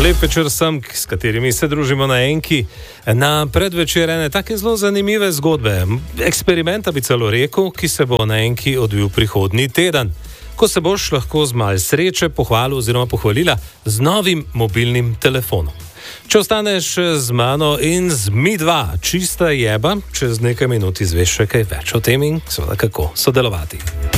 Lep večer vsem, s katerimi se družimo na Enki. Na predvečer ene take zelo zanimive zgodbe. Eksperimenta bi celo rekel, ki se bo na Enki odvil prihodnji teden. Ko se boš lahko z malo sreče pohvalil oziroma pohvalila z novim mobilnim telefonom. Če ostaneš z mano in z mi dva, čista jeba, čez nekaj minut izveš še kaj več o tem in seveda kako sodelovati.